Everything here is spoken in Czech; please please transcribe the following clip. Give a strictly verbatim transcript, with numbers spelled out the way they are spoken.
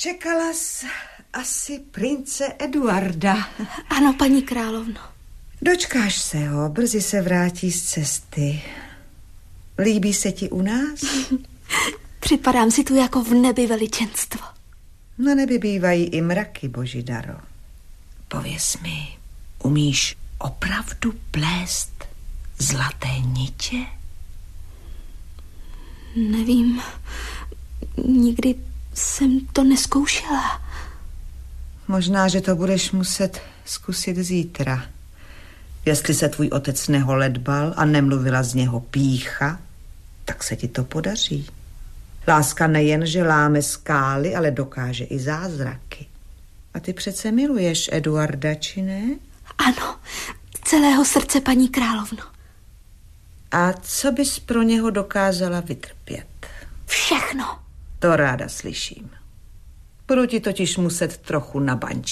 Čekala jsi asi prince Eduarda. Ano, paní královno. Dočkáš se ho, brzy se vrátí z cesty. Líbí se ti u nás? Připadám si tu jako v nebi veličenstvo. Na nebi bývají i mraky, Božidaro. Pověz mi, umíš opravdu plést zlaté nitě? Nevím, nikdy jsem to neskoušela. Možná, že to budeš muset zkusit zítra. Jestli se tvůj otec neholedbal a nemluvila z něho pýcha, tak se ti to podaří. Láska nejen, že láme skály, ale dokáže i zázraky. A ty přece miluješ Eduarda, či ne? Ano, celého srdce, paní královno. A co bys pro něho dokázala vytrpět? Všechno. To ráda slyším. Budu ti totiž muset trochu nabančit.